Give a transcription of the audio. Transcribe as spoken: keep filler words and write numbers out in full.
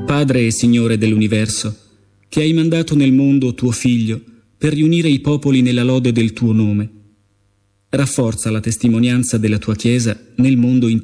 Padre e Signore dell'universo, che hai mandato nel mondo tuo Figlio per riunire i popoli nella lode del tuo nome, rafforza la testimonianza della tua Chiesa nel mondo intero.